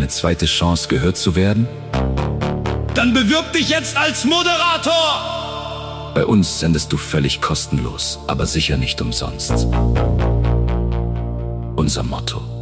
eine zweite Chance, gehört zu werden? Dann bewirb dich jetzt als Moderator! Bei uns sendest du völlig kostenlos, aber sicher nicht umsonst. Unser Motto: